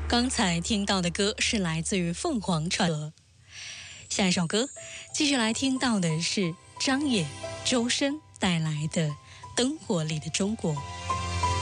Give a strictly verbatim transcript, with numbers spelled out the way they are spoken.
刚才听到的歌是来自于凤凰传歌，下一首歌继续来听到的是张也、周深带来的《灯火里的中国》。